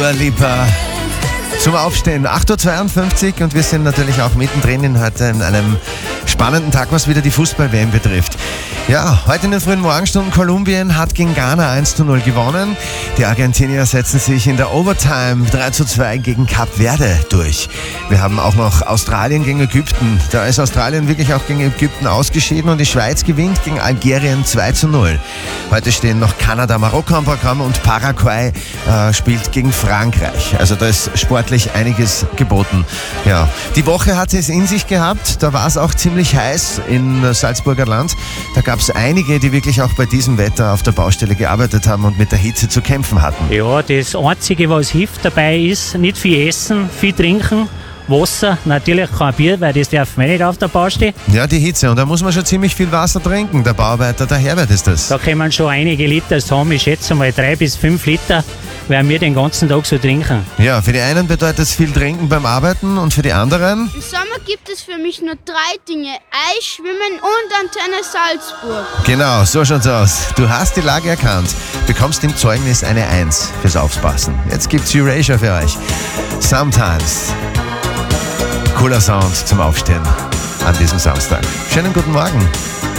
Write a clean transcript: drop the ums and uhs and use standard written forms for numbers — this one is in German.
Lieber zum Aufstehen, 8.52 Uhr und wir sind natürlich auch mittendrin in heute in einem spannenden Tag, was wieder die Fußball-WM betrifft. Ja, heute in den frühen Morgenstunden, Kolumbien hat gegen Ghana 1:0 gewonnen. Die Argentinier setzen sich in der Overtime 3:2 gegen Kap Verde durch. Wir haben auch noch Australien gegen Ägypten. Da ist Australien wirklich auch gegen Ägypten ausgeschieden und die Schweiz gewinnt gegen Algerien 2:0. Heute stehen noch Kanada, Marokko am Programm und Paraguay spielt gegen Frankreich. Also da ist sportlich einiges geboten. Ja, die Woche hat es in sich gehabt. Da war es auch ziemlich heiß in Salzburger Land. Da gab es einige, die wirklich auch bei diesem Wetter auf der Baustelle gearbeitet haben und mit der Hitze zu kämpfen hatten. Ja, das Einzige, was hilft dabei ist, nicht viel essen, viel trinken, Wasser, natürlich kein Bier, weil das darf man nicht auf der Baustelle. Ja, die Hitze. Und da muss man schon ziemlich viel Wasser trinken. Der Bauarbeiter, der Herbert ist das. Da können man schon einige Liter haben. Ich schätze mal 3 bis 5 Liter werden wir den ganzen Tag so trinken. Ja, für die einen bedeutet es viel trinken beim Arbeiten und für die anderen? Im Sommer gibt es für mich nur 3 Dinge: Eis, Schwimmen und Antenne Salzburg. Genau, so schaut's aus. Du hast die Lage erkannt, bekommst im Zeugnis eine 1 fürs Aufpassen. Jetzt gibt's Erasure für euch. Sometimes. Cooler Sound zum Aufstehen an diesem Samstag. Schönen guten Morgen.